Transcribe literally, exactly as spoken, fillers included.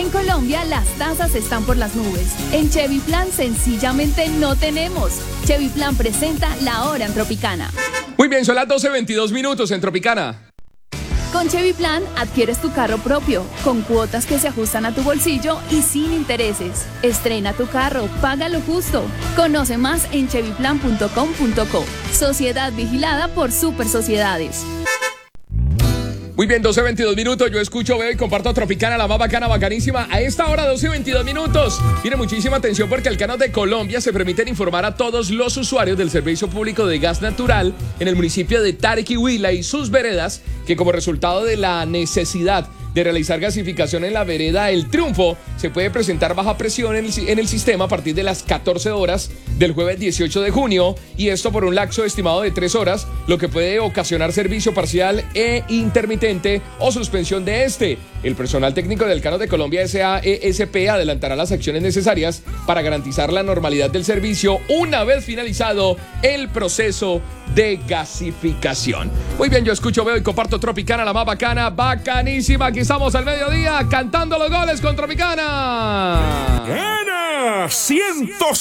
En Colombia las tasas están por las nubes. En Chevy Plan sencillamente no tenemos. Chevy Plan presenta La Hora en Tropicana. Muy bien, son las doce veintidós minutos en Tropicana. Con Chevy Plan adquieres tu carro propio, con cuotas que se ajustan a tu bolsillo y sin intereses. Estrena tu carro, págalo justo. Conoce más en chevy plan punto com punto co. Sociedad vigilada por Super Sociedades. Muy bien, doce veintidós minutos, yo escucho, veo y comparto Tropicana, la más bacana, bacanísima. A esta hora, doce veintidós minutos. Mire, muchísima atención porque Alcanos de Colombia se permiten informar a todos los usuarios del servicio público de gas natural en el municipio de Tariquihuila y sus veredas, que como resultado de la necesidad de realizar gasificación en la vereda El Triunfo, se puede presentar baja presión en el, en el sistema a partir de las catorce horas del jueves dieciocho de junio, y esto por un lapso estimado de tres horas, lo que puede ocasionar servicio parcial e intermitente o suspensión de este. El personal técnico de Alcanos de Colombia S A E S P adelantará las acciones necesarias para garantizar la normalidad del servicio una vez finalizado el proceso de gasificación. Muy bien, yo escucho, veo y comparto Tropicana, la más bacana, bacanísima. Aquí estamos al mediodía cantando los goles con Tropicana. ¡Gana! ¡Cientos!